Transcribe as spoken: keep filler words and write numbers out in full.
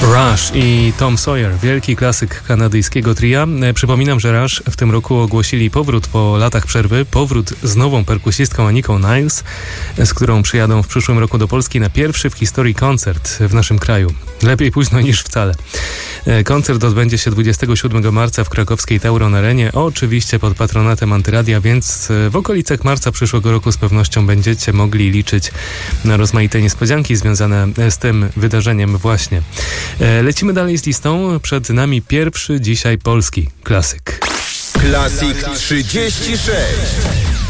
Rush i Tom Sawyer, wielki klasyk kanadyjskiego tria. Przypominam, że Rush w tym roku ogłosili powrót po latach przerwy, powrót z nową perkusistką Aniką Niles, z którą przyjadą w przyszłym roku do Polski na pierwszy w historii koncert w naszym kraju. Lepiej późno niż wcale. Koncert odbędzie się dwudziestego siódmego marca w krakowskiej Tauron Arenie, oczywiście pod patronatem Antyradia, więc w okolicach marca przyszłego roku z pewnością będziecie mogli liczyć na rozmaite niespodzianki związane z tym wydarzeniem właśnie. Lecimy dalej z listą. Przed nami pierwszy dzisiaj polski klasyk. Klasik trzydzieści sześć.